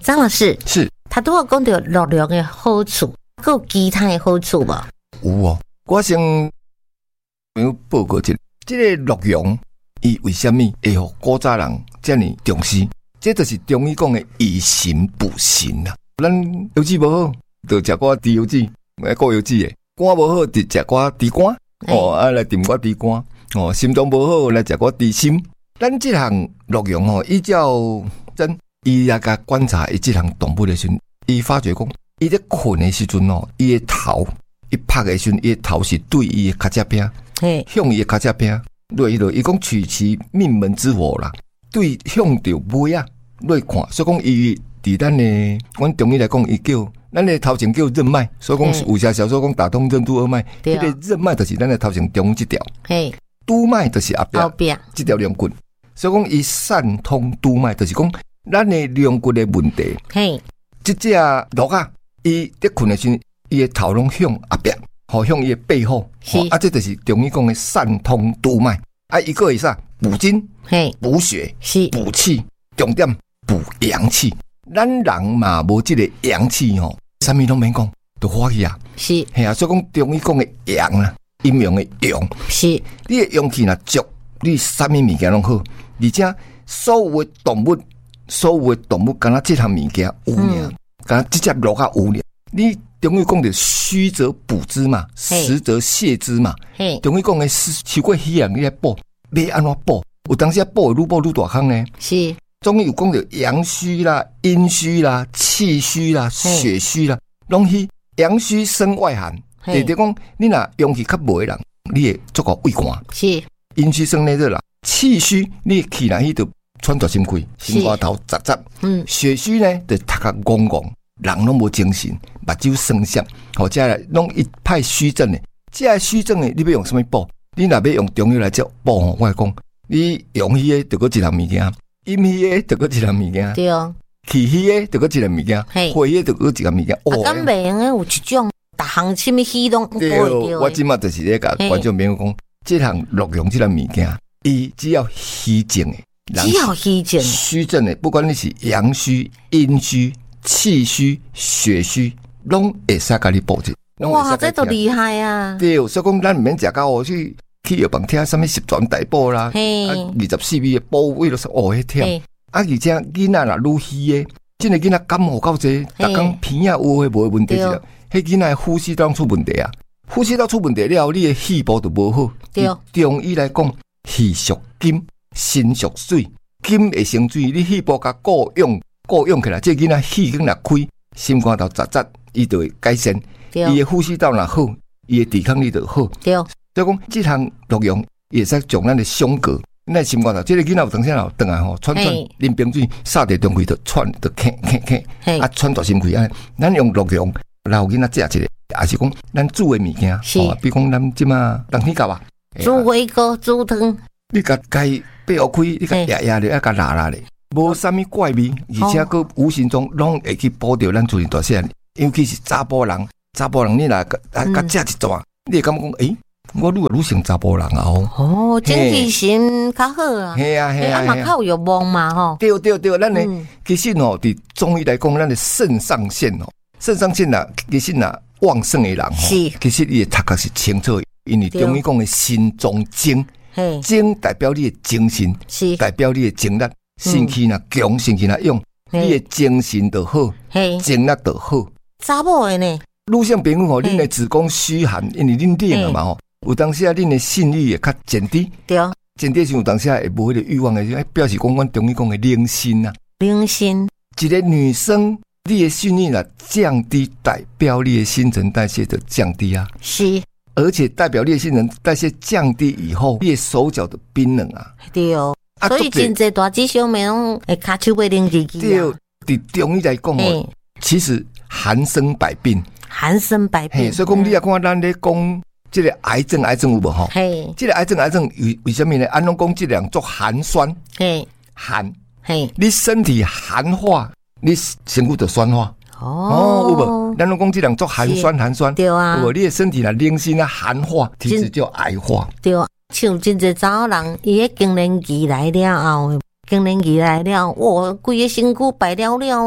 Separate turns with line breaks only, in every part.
张老师
是，
他都有讲到鹿茸的好处，还有其他的好处无？
有哦，我先有报告一下，这个鹿茸，伊为什么会互古早人这么重视？这就是中医讲的以形补形啦。咱腰子无好，就食寡猪腰子，顾腰子的；肝无好，就食寡猪肝。来炖寡猪肝。心脏无好，来食寡猪心。咱这项鹿茸依照真，伊也甲观察伊这项动物的时阵，伊发觉讲，伊在困的时阵伊的头。伊拍的时阵，伊头是对伊的脚趾边，向伊的脚趾边落去落。伊讲取其命门之火啦，对向着尾啊落看。所以讲伊伫咱的，阮中医来讲，伊叫咱的头前叫任脉。所以讲武侠小说讲打通任督二脉，迄个任脉就是咱的头前中这条，督脉就是后壁这条梁骨。所以讲伊散通督脉，就是讲咱的梁骨的问题。这只鹿啊，伊在困的时阵。伊的头拢向后壁，向伊的背后，这就是中医讲的散通督脉。伊个会啥？补精、补血、补气，重点补阳气。咱人嘛无这个阳气啥物拢免讲，就欢喜啊。所以讲中医讲的阳啦，阴阳的阳。你的阳气若足，你啥物物件拢好。而且所有的动物，敢若这项物件有呢，敢若这只鹿啊有呢，你。中医讲的虚则补之嘛，实则泻之嘛。中医讲的超过虚啊，你来补，要安怎补？有当时补愈补愈大坑呢。是，中医有讲到阳虚啦、阴虚啦、气虚啦、血虚啦，拢是阳虚生外寒。就是讲，你若阳气较无的人，你会足够畏寒。是，阴虚生内热啦，气虚你气若去就喘大心开，心肝头杂杂。血虚呢，就头壳戆戆。人拢无精神，目睭酸涩，这来拢一派虚症的。这虚症的，你要用什么补？你若要用中医来接补，我讲，你用虚的就搁一项物件，阴虚的就搁一项物件，对哦，气虚的就搁一项物件，火虚的就搁一项物件。
咁病的有一种，逐项什么虚拢补得到。
我即马就是咧甲观众朋友讲，这项鹿茸这项物件，伊只要虚症的，
只要虚症，
虚症的，不管你是阳虚、阴虚。气虚、血虚，拢会使甲你补一。
哇，这都厉害啊！
对，所以讲咱唔免食到去药房听什么十全大补啦，24味的补味就是迄忝。而且囡仔若愈虚的，真个囡仔感冒到济，逐工鼻啊有诶无问题啦。迄囡仔呼吸道出问题啊，呼吸道出问题了，你的气部就无好。对，中医来讲，气属金，心属水，金会生水，你气部甲固用起来，这囡仔气经若开，心肝头杂杂，伊就会改善。伊的呼吸道若好，伊的抵抗力就好。对，所以讲这项鹿茸也使将咱的胸膈、咱心肝头，这个囡仔有当时老转来喘，啉冰水，撒地中气就喘，就咳，喘大心气啊！咱用鹿茸老囡仔食一个，也是讲咱煮的物件，比如讲咱即马冬天到啊，
煮粿糕、煮汤，
你甲该背后开，你甲压压咧，甲拉拉咧。无啥物怪味，而且佫无形中拢会去补掉咱自然大细，尤其是查甫人，你若甲食一抓，你会感觉讲，我愈成查甫人啊！
精气神较好啊！系啊，嘛较有望嘛吼。
对，咱的其实伫中医来讲，咱的肾上腺呐，其实呐旺盛的人其实你的头壳是清楚的，因为中医讲的心中精，精代表你的精神，代表你的精力。身体若强，身体若勇，你的精神就好，精力就好。
查某的呢？
女性朋友恁的子宫虚寒，因为恁冷了嘛有当时恁的性欲会较减低。对，减低时有当时会无迄个欲望的，表示讲阮中医讲的冷心啊。冷心，一个女生，你的性欲若降低，代表你的新陈代谢就降低啊。是，而且代表你的新陈代谢降低以后，你的手脚的冰冷啊。对哦。所以真侪大姐小妹拢会骹手会冷叽叽啊。对，伫中医来讲其实寒生百病，所以讲你也看咱咧讲这个癌症有无吼？这个癌症为什么呢？安拢讲这两做寒酸，寒，你身体寒化，你身躯就酸化。有无？咱拢讲这两做寒酸，对啊。有无？你的身体若冷心啊寒化，体质就癌化。对啊。像真侪查某人，伊迄更年期来了后，哇，规个身躯白了了啊！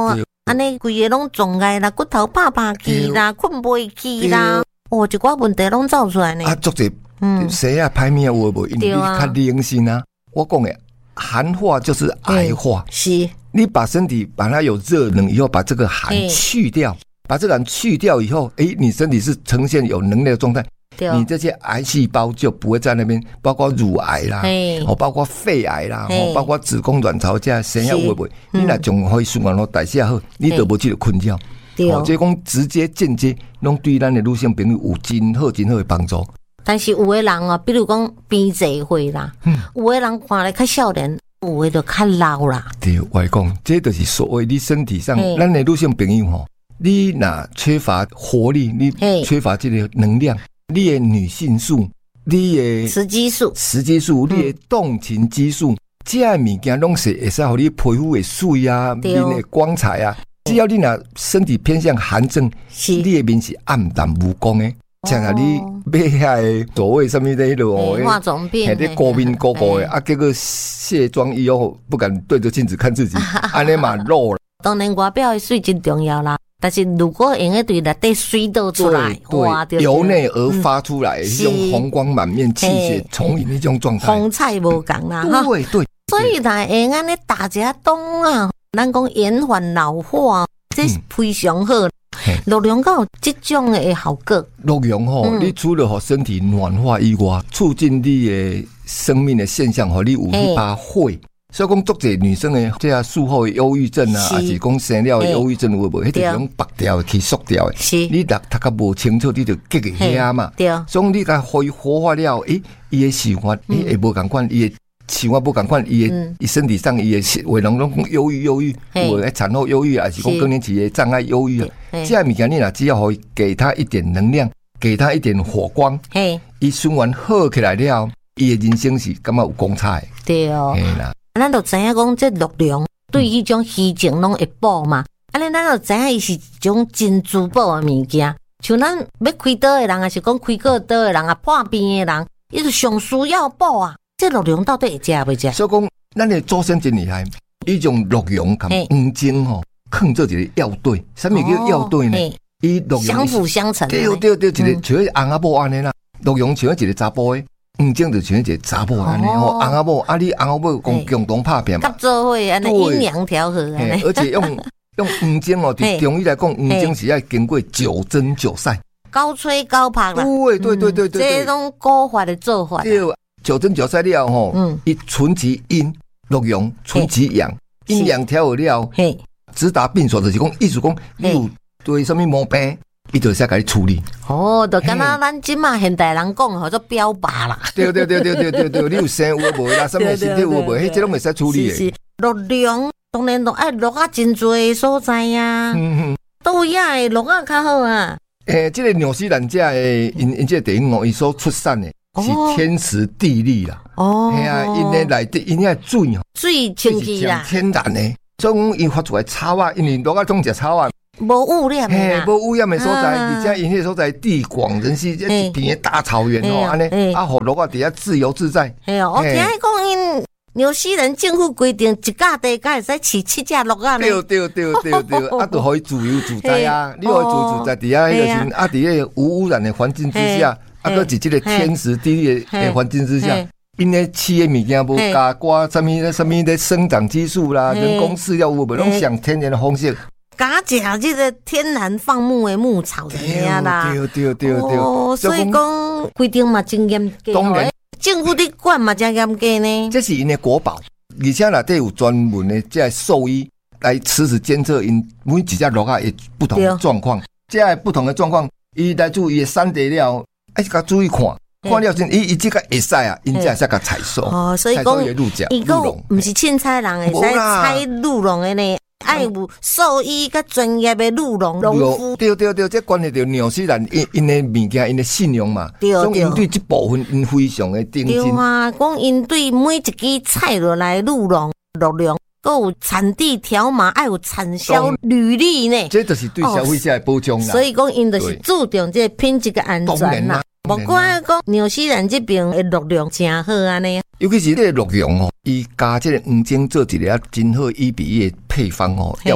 安尼规个拢撞开啦，骨头拍去啦，困袂去啦，一寡问题拢走出来呢。
足侪谁啊歹命有无？因为你较灵性啊。我讲的寒化就是癌化，
是
你把身体把它有热能以后，把这个寒去掉，把这个寒去掉以后，你身体是呈现有能量的状态。你这些癌细胞就不会在那边，包括乳癌啦，包括肺癌啦，包括子宫卵巢这生下会不会？你若将可以循环好代谢好，你都无这个困扰。这讲直接间接拢对咱的女性朋友有真好的帮助。
但是有的人哦，比如讲边际会啦，有的人看来较少年，有的就较老啦。
对，我讲这就是所谓你身体上，咱的女性朋友吼，你若缺乏活力，你缺乏这个能量。你的女性素，你的
雌激素，
你的动情激素，这些物件拢是会使让你皮肤的水啊，面的光彩啊。只要你若身体偏向寒症，你的面是暗淡无光的。像你买遐所谓什么的迄种
化妆品，
迄啲高面高高的，结果卸妆以后不敢对着镜子看自己，安尼嘛露了。
当然外表的水真重要啦。但是如果用对内底水倒出来，
对，由内而发出来，那种红光满面、气血充盈的这种状态，
风采无共啦，哈。
对。
所以来会安尼大家懂啊，咱讲延缓老化，这非常好。鹿茸有这种的效果。
鹿茸吼，你除了身体暖化以外，促进你的生命的现象，你有一把火。所以讲，足侪女生的这术后的忧郁症啊，还是讲生了的忧郁症有无？迄就是种白掉去缩掉的。
是，
你读较无清楚，你就结个遐嘛。
对。
所以你甲活化了，伊的想法，会无共款，伊的想法无共款，伊身体上伊的为人拢讲忧郁，有的产后忧郁，还是讲更年期的障碍忧郁啊。这物件你若只要可以给他一点能量，给他一点火光，伊循环好起来了，伊的人生是感觉有光彩。
对哦。咱就知影讲，这鹿茸对迄种虚情拢会补嘛。安尼咱就知影伊是一种真珠宝的物件。像咱要开刀的人，还是讲开过刀的人啊，破病的人，伊就上需要补啊。这鹿茸到底会食袂食？
所以讲，咱的祖先真厉害，伊种鹿茸甲黄精吼，放做一个药对。什么叫药对呢？伊鹿茸
相辅相成。
对，一个像翁仔某安尼啦，鹿茸像一个查甫的。黄精就像一个查某安尼吼，翁仔某你翁仔某讲共同拍片嘛，
合作伙安尼阴阳调和安尼，
而且用黄精哦，对中医来讲，黄精是要经过9针9晒，
高吹高拍啦。
对，
这种古法的做法。
对，9针9晒了吼，伊存其阴，鹿茸存其阳，阴阳调和了，直达病所，就是讲意思讲你有对什么毛病。伊就会甲你处理。
就敢若咱即马现代人讲吼做标靶啦。
对，你有生有无啦？什么身体有无？迄这拢会使处理的。
是鹿茸当然都爱鹿啊真多的所在呀。倒野的鹿啊较好啊。
这个纽西兰这的因这电影哦，伊所出产的是天时地利啦。因的内底因遐
水清气啦，
天然的。种因发出来草啊，因为鹿啊总食草啊。
无污染的，
无污染的所在，而且因迄所在地广人稀，这一片大草原哦，安尼互鹿啊，伫遐自由自在。
我听讲因纽西兰政府规定，一架地敢会使饲7只鹿啊。
对，就可以自由自在啊！你可以自由自在，伫遐迄个时啊，伫迄无污染的环境之下，搁是这个天时地利的环境之下。因咧饲的物件无加挂什么的生长激素啦、人工饲料有无，拢上天然的方式。
加食这个天然放牧的牧草的呀啦，
对，
所以讲规定嘛真严格，
当然
政府的管嘛真严格呢。
这是因的国宝，而且内底有专门的这兽医来实时监测因每一只鹿啊的不同的状况，这不同的状况，伊来注意产地了，要甲注意看了真，伊这个会使啊，因这才甲采收。
所以讲伊个不是凊彩人会使采鹿茸的呢。爱有兽医甲专业的鹿茸农夫，
对，这关系到纽西兰因的物件，因的信用嘛。对，因对这部分因非常的顶真。
对啊，讲因对每一支采落来鹿茸，还有产地条码，爱有产销履历呢。
这就是对消费者的保障啦。
所以讲，因就是注重这品质的安全啦。不管讲纽西兰这边的鹿茸真好安尼。
尤其是这个鹿茸哦，伊加这个黄精做一个真好1:1的配方哦，要对。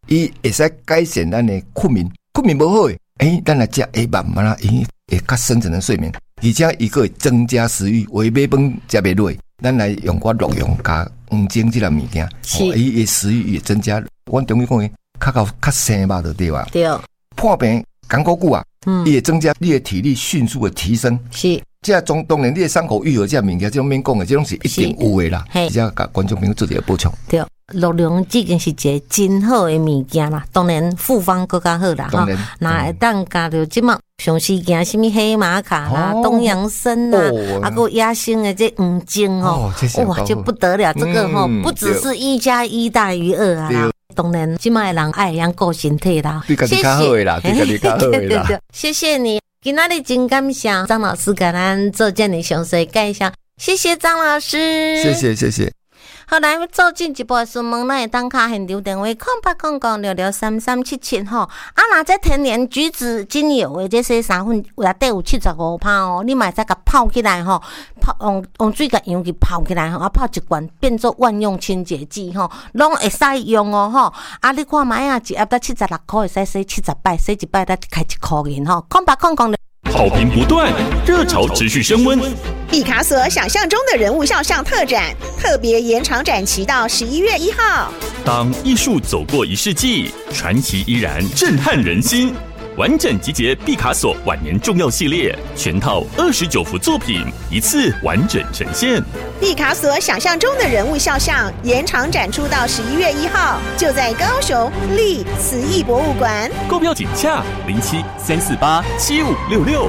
伊会使改善咱的困眠，困眠无好诶，咱来食会慢慢啦，会较深层的睡眠，而且伊个会增加食欲，话买饭食袂落，咱来用我鹿茸加黄精这类物件，伊的食欲也增加。阮中医讲诶，较生肉就对吧？
对，
破病讲久久啊，伊会增加你的体力迅速的提升。
是。
这当然，你的伤口愈合这物件，这种免讲的，这种是一定有的啦。而且甲观众朋友做一个补充。
对，鹿茸已经是一个真好的物件啦。当然复方更加好啦。当然，那会当加到即马上时件，什么黑玛卡啦、东洋参啦，个野生的这黄精哇，这不得了，这个不只是1+1大于2啊啦。当然，即马的人爱养顾身体啦。
对家己较好的啦，对家己较好的啦。
谢谢你。今仔日真感谢张老师给咱做这么详细介绍，谢谢张老师，
谢谢。
好，来做进一步的询问，咱会当卡现场电话0800663377吼。若这天然橘子精油的这洗衫粉内底有75%哦，你嘛会使甲泡起来吼，用水甲油去泡起来吼，泡一罐变做万用清洁剂吼，拢会使用哦吼。你看卖啊，一盒才76块，会使洗70摆，洗一摆才开1块银吼。0800。
好评不断，热潮持续升温。
毕卡索想象中的人物肖像特展，特别延长展期到11月1号。
当艺术走过1世纪，传奇依然震撼人心。完整集结毕卡索晚年重要系列，全套29幅作品，一次完整呈现。
毕卡索想象中的人物肖像延长展出到11月1号，就在高雄立慈艺博物馆。
购票请洽07-348-7566。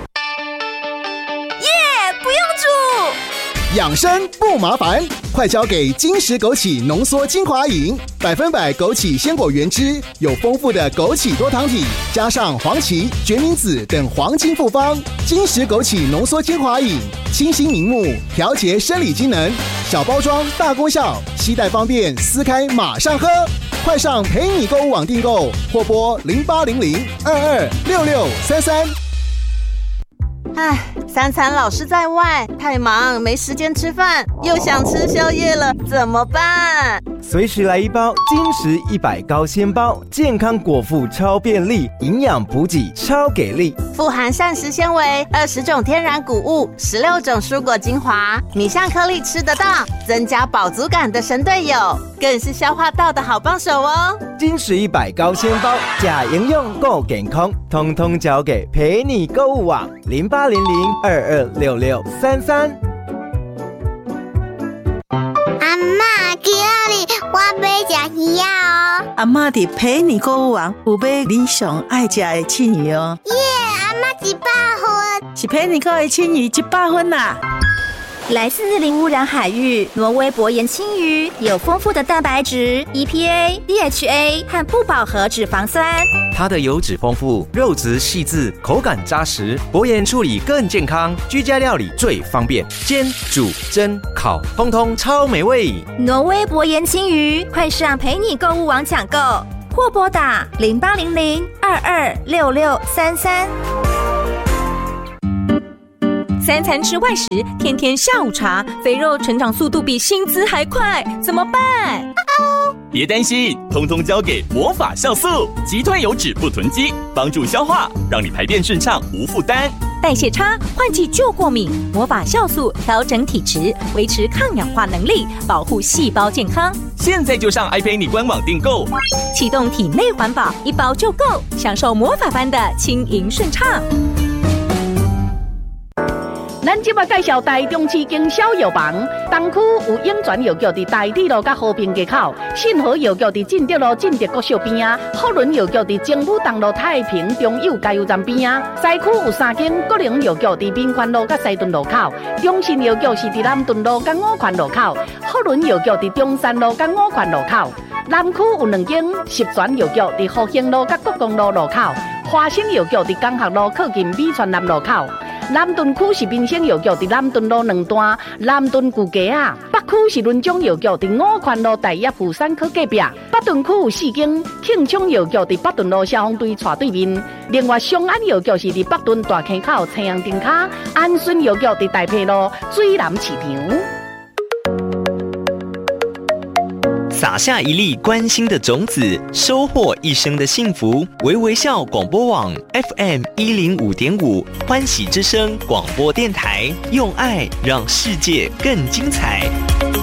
不用煮，
养生不麻烦，快交给金石枸杞浓缩精华饮，100%枸杞鲜果原汁，有丰富的枸杞多糖体，加上黄芪、决明子等黄金复方。金石枸杞浓缩精华饮，清新明目，调节生理机能，小包装大功效，携带方便，撕开马上喝。快上陪你购物网订购，或拨0800226633。
三餐老是在外，太忙没时间吃饭，又想吃宵夜了，怎么办？
随时来一包金石100高纤包，健康果腹超便利，营养补给超给力，
富含膳食纤维、20种天然谷物、16种蔬果精华，米香颗粒吃得到，增加饱足感的神队友，更是消化道的好帮手哦。
金石100高纤包，假营养够健康，通通交给陪你购物网0800226633。
阿嬷，今日我要吃鱼哦。
阿嬷伫陪你购物网有买你上爱吃的青鱼哦。
耶，阿嬷100分，
是陪你购的青鱼100分啦。
来自零污染海域，挪威薄盐青鱼有丰富的蛋白质、EPA、DHA 和不饱和脂肪酸。
它的油脂丰富，肉质细致，口感扎实，薄盐处理更健康，居家料理最方便，煎、煮、蒸、烤，通通超美味。
挪威薄盐青鱼，快上陪你购物网抢购，或拨打0800226633。
3餐吃外食，天天下午茶，肥肉成长速度比薪资还快，怎么办？
别担心，通通交给魔法酵素，击退油脂不囤积，帮助消化，让你排便顺畅无负担。
代谢差，换季就过敏，魔法酵素调整体质，维持抗氧化能力，保护细胞健康。
现在就上爱陪你官网订购，
启动体内环保，1包就够，享受魔法般的轻盈顺畅。
咱即马介绍台中市经销药房，东区有永泉药局伫台铁路甲和平街口，信和药局伫进德路进德国小边啊，福伦药局伫政府东路太平中友加油站边啊，西区有3间国营药局伫民权路甲西屯路口，中信药局是伫南屯路甲五权路口，福伦药局伫中山路甲五权路口，南区有2间十全药局伫复兴路甲国公路路口，华兴药局伫江学路靠近美泉南路口。南屯区是民生药局伫南屯路2段南屯旧街啊，北区是伦中药局伫五权路大业富山科隔壁，北屯区有4间庆昌药局伫北屯路消防队斜对面，另外松安药局是伫北屯大坑口青阳灯卡，安顺药局伫大溪路水南市场。
撒下一粒关心的种子，收获一生的幸福。微微笑广播网 FM105.5 欢喜之声广播电台，用爱让世界更精彩。